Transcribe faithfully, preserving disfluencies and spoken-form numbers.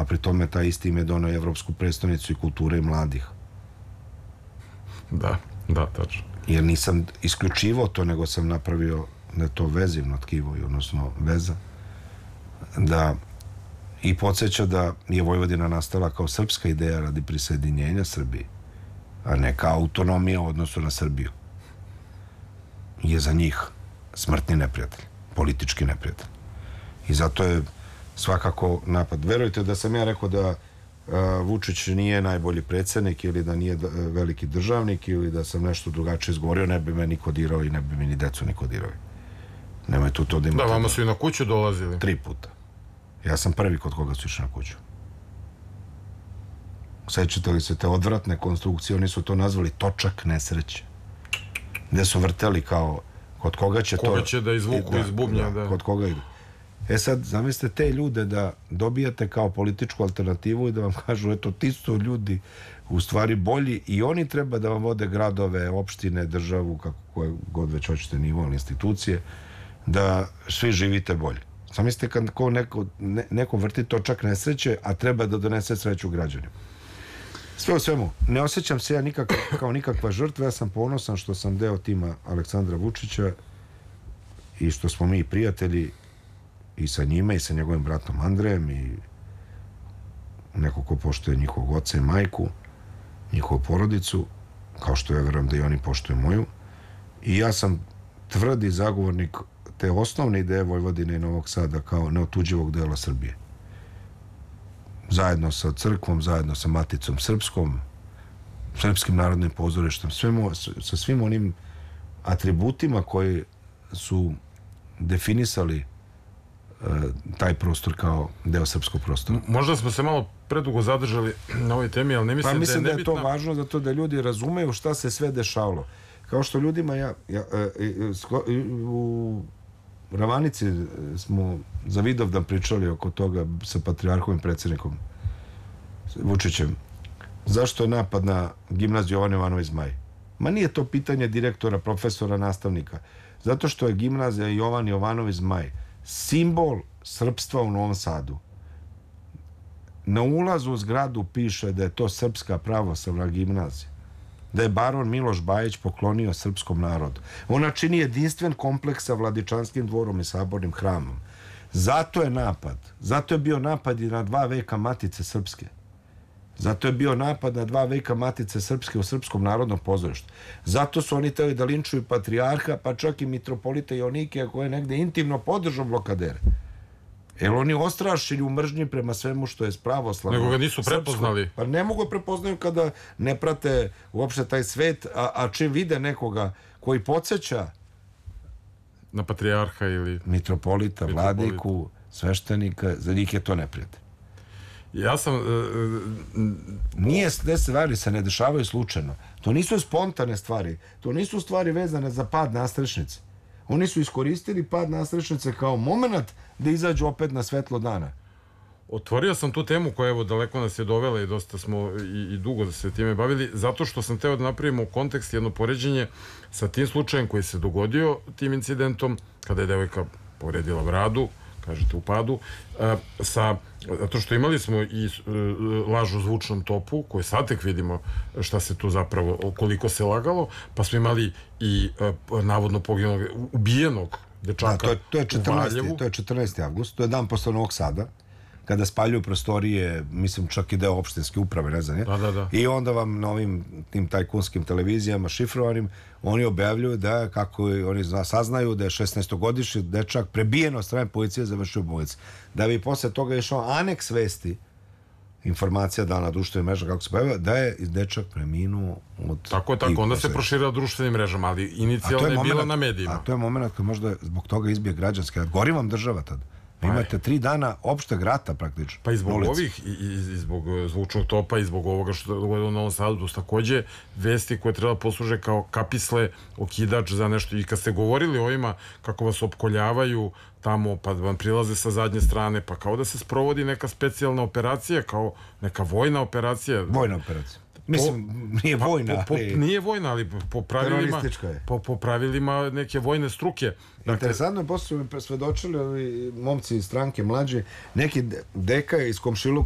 pri tome taj isti im je donao Evropsku predstavnicu i kulture i mladih. Da, da, tačno. Jer nisam isključivao to, nego sam napravio da je to vezivno tkivo, odnosno veza, da i podsjeća da je Vojvodina nastala kao srpska ideja radi prisjedinjenja Srbiji, a ne kao autonomija u odnosu na Srbiju. Je za njih smrtni neprijatelj, politički neprijatelj. I zato je svakako napad. Verujte da sam ja rekao da a, Vučić nije najbolji predsjednik ili da nije da, veliki državnik ili da sam nešto drugačije izgovorio, ne bi me niko dirao i ne bi mi ni decu niko dirao. Nemoj tu to da imate. Da, vama su i na kuću dolazili. Tri puta. Ja sam prvi kod koga su išli na kuću. Sećate li se te odvratne konstrukcije? Oni su to nazvali točak nesreće. Gde su vrteli kao kod koga će koga to... Koga će da izvuku da, iz bubnja, da. da. Kod koga ide. E sad, zamislite te ljude da dobijate kao političku alternativu i da vam kažu, eto, ti su ljudi u stvari bolji i oni treba da vam vode gradove, opštine, državu, kako koje god već hoćete nivo, institucije, da svi živite bolje. Zamislite kad ko neko, ne, neko vrti točak nesreće, a treba da donese sreću građanima. Sve u svemu, ne osjećam se ja nikak, kao nikakva žrtva, ja sam ponosan što sam deo tima Aleksandra Vučića i što smo mi prijatelji i sa njima i sa njegovim bratom Andrejem i neko ko poštuje njihovog oca i majku, njihovu porodicu, kao što ja verujem da i oni poštuju moju. I ja sam tvrdi zagovornik te osnovne ideje Vojvodine i Novog Sada kao neotuđivog dela Srbije. Zajedno sa crkvom, zajedno sa Maticom Srpskom, Srpskim narodnim pozorištem, svemo, sa svim onim atributima koji su definisali uh, taj prostor kao deo srpskog prostora. Možda smo se malo predugo zadržali na ovoj temi, ali ne mislim, pa, mislim da je nebitna. Da je to važno zato da ljudi razumeju šta se sve dešavalo. Kao što ljudima ja, ja uh, u Ravanici smo za Vidovdan pričali oko toga sa patrijarhovim predsjednikom Vučićem. Zašto je napad na gimnaziju Jovan Jovanović Zmaj? Ma nije to pitanje direktora, profesora, nastavnika. Zato što je gimnazija Jovan Jovanović Zmaj simbol srpstva u Novom Sadu. Na ulazu u zgradu piše da je to Srpska pravoslavna gimnazija. Da je baron Miloš Bajić poklonio srpskom narodu. Ona čini jedinstven kompleks sa Vladičanskim dvorom i sabornim hramom. Zato je napad. Zato je bio napad i na dva veka Matice Srpske. Zato je bio napad na dva veka Matice Srpske u Srpskom narodnom pozorištu. Zato su oni teli da linčuju patrijarha, pa čak i mitropolita Jonikija koji je negde intimno podržao blokadere. Jer oni ostrašćeni u mržnji prema svemu što je pravoslavno. Nego ga nisu prepoznali. Srpsko. Pa ne mogu prepoznaju kada ne prate uopšte taj svet, a, a čim vide nekoga koji podsjeća na patrijarha ili mitropolita, vladiku, sveštenika, za njih je to neprijatelj. Ja sam... Uh, Nije, te stvari se ne dešavaju slučajno. To nisu spontane stvari. To nisu stvari vezane za pad nastrešnice. Oni su iskoristili pad nastrešnice kao moment da izađu opet na svetlo dana. Otvorio sam tu temu koja evo daleko nas je dovela i dosta smo i, i dugo da se time bavili, zato što sam teo da napravimo u kontekst jedno poređenje sa tim slučajem koji se dogodio tim incidentom, kada je devojka povredila bradu, kažete u padu, a, sa, zato što imali smo i a, laž u zvučnom topu, koju sad tek vidimo šta se tu zapravo, koliko se lagalo, pa smo imali i a, navodno poginunog, ubijenog dečaka da, to je, to je u Valjevu. To je četrnaesti avgust, to je dan posle Novog Sada, kada spaljuju prostorije, mislim čak i deo opštinske uprave, ne znam, je? Da, da, da. I onda vam na ovim tim tajkunskim televizijama šifrovanim, oni objavljuju da, kako oni zna, saznaju da je šesnaestogodišnji dečak prebijen od strane policije završio bolnicu. Da bi posle toga išao aneks vesti, informacija da na društvenim mrežama, kako se pojavio, da je dečak preminuo od... Tako je, tako, onda se proširila društvenim mrežama, ali inicijalno je, je bila na medijima. A to je moment koji možda zbog toga izbije građanski rat. Gori vam država tad. Vi imate tri dana opšteg rata praktično. Pa i zbog ulici. Ovih, i, i, i zbog zvučnog topa, i zbog ovoga što je dogodilo u Novom Sadu, takođe vesti koje treba posluže kao kapisle, okidač za nešto. I kad ste govorili o ovima, kako vas opkoljavaju tamo, pa vam prilaze sa zadnje strane, pa kao da se sprovodi neka specijalna operacija, kao neka vojna operacija. Vojna operacija. Mislim, po, nije vojna, po, po, ali... Nije vojna, ali po pravilima... Po, po pravilima neke vojne struke. Dakle, interesantno je, posle su mi svedočili ovi momci iz stranke mlađe, neki deka iz komšiluka